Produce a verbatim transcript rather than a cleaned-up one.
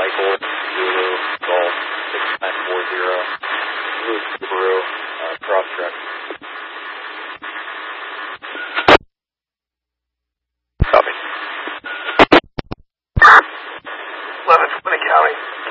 Michael, Zulu, Golf, six nine four zero, Blue Subaru, uh, Crosstrek. Copy. eleven twenty County.